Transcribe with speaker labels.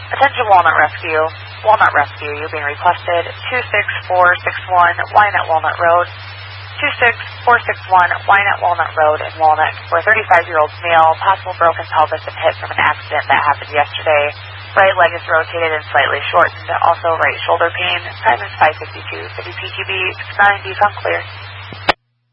Speaker 1: Attention Walnut Rescue. Walnut Rescue, you're being requested 26461 Wynette Walnut Road. 26461 Wynette Walnut Road in Walnut for a 35-year-old male, possible broken pelvis and hip from an accident that happened yesterday. Right leg is rotated and slightly shortened. Also right shoulder pain. Time is 5:52. For the PQB 690, come clear.